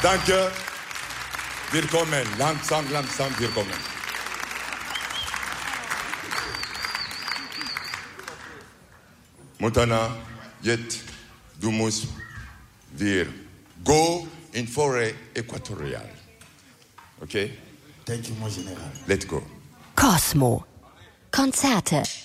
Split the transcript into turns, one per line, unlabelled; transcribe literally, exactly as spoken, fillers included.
Danke. Wir kommen. Langsam, langsam, wir kommen. Montana, jetzt, du musst, wir go in Forêt Äquatoriale. Okay?
Thank you, mon General.
Let's go.
Cosmo. Konzerte.